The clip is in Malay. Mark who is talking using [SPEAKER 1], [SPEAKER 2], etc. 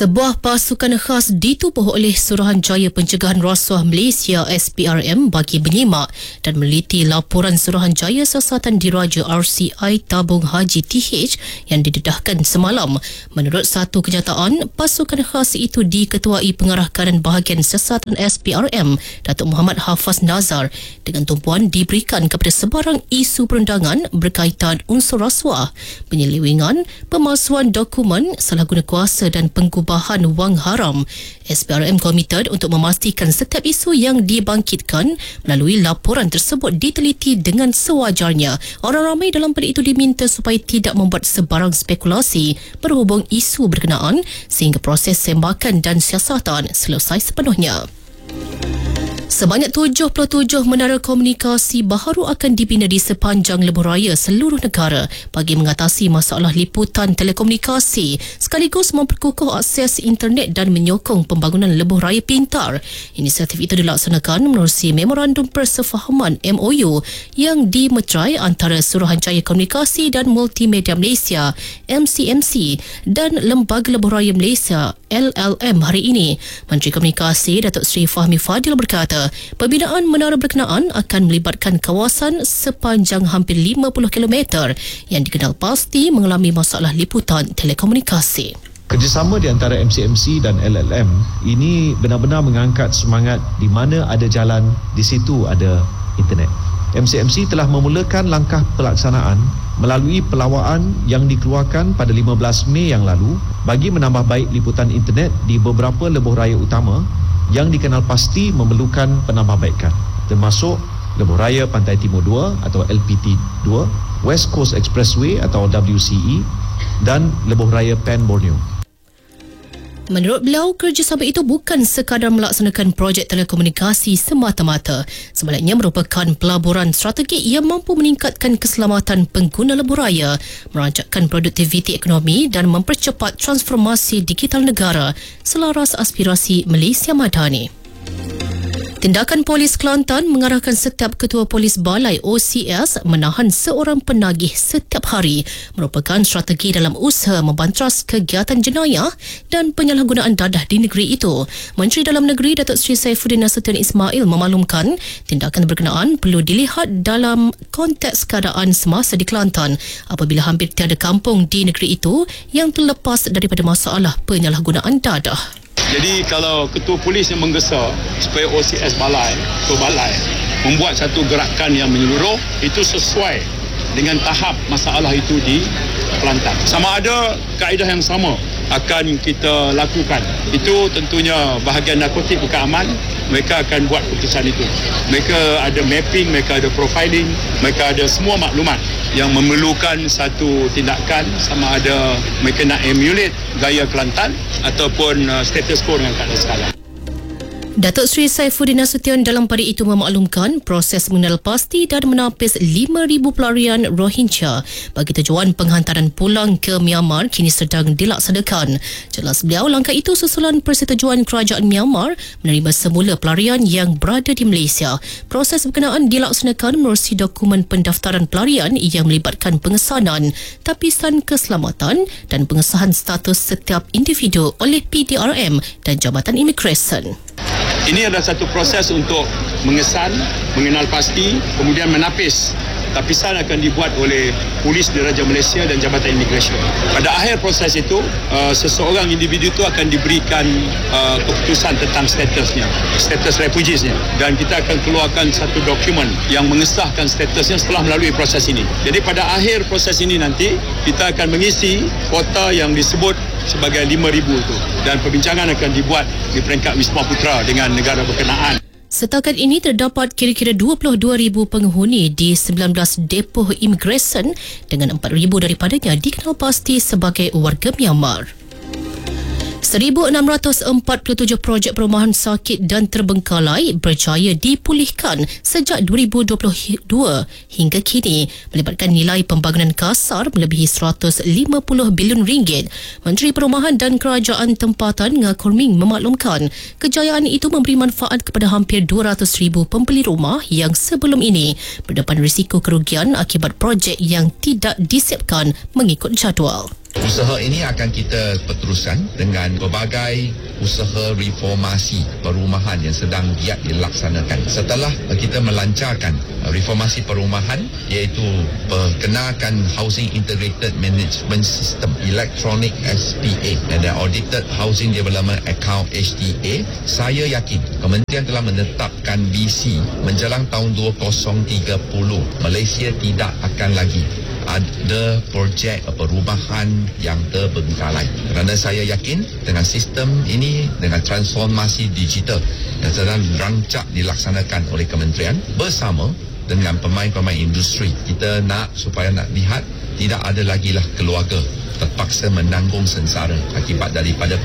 [SPEAKER 1] Sebuah pasukan khas ditubuh oleh Suruhanjaya Pencegahan Rasuah Malaysia SPRM bagi menyimak dan meneliti laporan Suruhanjaya Siasatan Diraja RCI Tabung Haji TH yang didedahkan semalam. Menurut satu kenyataan, pasukan khas itu diketuai Pengarah Kanan Bahagian Siasatan SPRM Datuk Muhammad Hafaz Nazar dengan tumpuan diberikan kepada sebarang isu perundangan berkaitan unsur rasuah, penyelewengan, pemalsuan dokumen, salah guna kuasa dan penggubahan wang haram. SPRM komited untuk memastikan setiap isu yang dibangkitkan melalui laporan tersebut diteliti dengan sewajarnya. Orang ramai dalam pada itu diminta supaya tidak membuat sebarang spekulasi berhubung isu berkenaan sehingga proses sembakan dan siasatan selesai sepenuhnya. Sebanyak 77 menara komunikasi baharu akan dibina di sepanjang lebuh raya seluruh negara bagi mengatasi masalah liputan telekomunikasi sekaligus memperkukuh akses internet dan menyokong pembangunan lebuh raya pintar. Inisiatif itu dilaksanakan menerusi Memorandum Persefahaman MOU yang dimeterai antara Suruhanjaya Komunikasi dan Multimedia Malaysia MCMC dan Lembaga Lebuh Raya Malaysia LLM hari ini. Menteri Komunikasi Datuk Seri Fahmi Fadil berkata, pembinaan menara berkenaan akan melibatkan kawasan sepanjang hampir 50 km yang dikenal pasti mengalami masalah liputan telekomunikasi.
[SPEAKER 2] Kerjasama di antara MCMC dan LLM ini benar-benar mengangkat semangat di mana ada jalan, di situ ada internet. MCMC telah memulakan langkah pelaksanaan melalui pelawaan yang dikeluarkan pada 15 Mei yang lalu bagi menambah baik liputan internet di beberapa lebuh raya utama yang dikenal pasti memerlukan penambahbaikan, termasuk Lebuh Raya Pantai Timur 2 atau LPT 2, West Coast Expressway atau WCE dan Lebuh Raya Pen Borneo.
[SPEAKER 1] Menurut beliau, kerjasama itu bukan sekadar melaksanakan projek telekomunikasi semata-mata. Sebaliknya merupakan pelaburan strategik yang mampu meningkatkan keselamatan pengguna lebuh raya, merancangkan produktiviti ekonomi dan mempercepat transformasi digital negara selaras aspirasi Malaysia Madani. Tindakan Polis Kelantan mengarahkan setiap ketua polis balai OCS menahan seorang penagih setiap hari merupakan strategi dalam usaha membantras kegiatan jenayah dan penyalahgunaan dadah di negeri itu. Menteri Dalam Negeri Datuk Seri Saifuddin Nasution Ismail memaklumkan tindakan berkenaan perlu dilihat dalam konteks keadaan semasa di Kelantan apabila hampir tiada kampung di negeri itu yang terlepas daripada masalah penyalahgunaan dadah.
[SPEAKER 3] Jadi kalau ketua polis yang menggesa supaya OCS balai membuat satu gerakan yang menyeluruh, itu sesuai dengan tahap masalah itu di Kelantan. Sama ada kaedah yang sama akan kita lakukan. Itu tentunya bahagian narkotik bukan aman, mereka akan buat keputusan itu. Mereka ada mapping, mereka ada profiling, mereka ada semua maklumat yang memerlukan satu tindakan, sama ada mereka nak emulate gaya Kelantan ataupun status quo dengan keadaan sekarang.
[SPEAKER 1] Datuk Seri Saifuddin Nasution dalam pada itu memaklumkan proses mengenal pasti dan menapis 5,000 pelarian Rohingya bagi tujuan penghantaran pulang ke Myanmar kini sedang dilaksanakan. Jelas beliau, langkah itu susulan persetujuan kerajaan Myanmar menerima semula pelarian yang berada di Malaysia. Proses berkenaan dilaksanakan menerusi dokumen pendaftaran pelarian yang melibatkan pengesanan, tapisan keselamatan dan pengesahan status setiap individu oleh PDRM dan Jabatan Imigresen.
[SPEAKER 3] Ini adalah satu proses untuk mengesan, mengenal pasti, kemudian menapis. Tapisan akan dibuat oleh Polis Diraja Malaysia dan Jabatan Imigresen. Pada akhir proses itu, seseorang individu itu akan diberikan keputusan tentang statusnya, status refugeesnya. Dan kita akan keluarkan satu dokumen yang mengesahkan statusnya setelah melalui proses ini. Jadi pada akhir proses ini nanti, kita akan mengisi kuota yang disebut sebagai 5,000 itu. Dan perbincangan akan dibuat di peringkat Wisma Putra dengan negara berkenaan.
[SPEAKER 1] Setakat ini terdapat kira-kira 22,000 penghuni di 19 depoh imigresen dengan 4,000 daripadanya dikenal pasti sebagai warga Myanmar. 1,647 projek perumahan sakit dan terbengkalai berjaya dipulihkan sejak 2022 hingga kini, melibatkan nilai pembangunan kasar melebihi 150 bilion ringgit. Menteri Perumahan dan Kerajaan Tempatan Ngah Korming memaklumkan kejayaan itu memberi manfaat kepada hampir 200,000 pembeli rumah yang sebelum ini berdepan risiko kerugian akibat projek yang tidak disiapkan mengikut jadual.
[SPEAKER 4] Usaha ini akan kita teruskan dengan berbagai usaha reformasi perumahan yang sedang giat dilaksanakan. Setelah kita melancarkan reformasi perumahan iaitu perkenalkan Housing Integrated Management System Electronic SPA dan Audited Housing Development Account HDA, saya yakin Kementerian telah menetapkan visi menjelang tahun 2030 Malaysia tidak akan lagi ada projek perubahan yang terbengkalai. Kerana saya yakin dengan sistem ini, dengan transformasi digital yang sedang rancak dilaksanakan oleh kementerian bersama dengan pemain-pemain industri, kita nak supaya nak lihat tidak ada lagi lah keluarga terpaksa menanggung sengsara akibat daripada